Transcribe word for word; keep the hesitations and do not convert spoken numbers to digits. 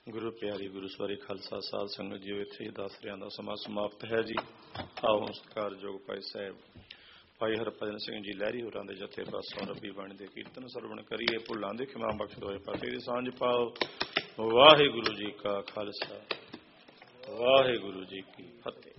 ਗੁਰੂ ਪਿਆਰੀ ਗੁਰੂ ਸਵਾਰੀ ਖਾਲਸਾ ਸਾਧ ਸੰਗਤ ਜੀਓ, ਇੱਥੇ ਹੀ ਦਾਸਰਿਆਂ ਦਾ ਸਮਾਂ ਸਮਾਪਤ ਹੈ ਜੀ। ਆਓ ਸਤਿਕਾਰਯੋਗ ਭਾਈ ਸਾਹਿਬ ਭਾਈ ਹਰਭਜਨ ਸਿੰਘ ਜੀ ਲਹਿਰੀ ਹੋਰਾਂ ਦੇ ਜਥੇ ਪਾਸੋਂ ਰੱਬੀ ਬਾਣੀ ਦੇ ਕੀਰਤਨ ਸਰਵਣ ਕਰੀਏ। ਭੁੱਲਾਂ ਦੀ ਖਿਮਾ ਬਖਸ਼ ਦੋਏ, ਫਤਿਹ ਦੀ ਸਾਂਝ ਪਾਓ। ਵਾਹਿਗੁਰੂ ਜੀ ਕਾ ਖਾਲਸਾ, ਵਾਹਿਗੁਰੂ ਜੀ ਕੀ ਫਤਿਹ।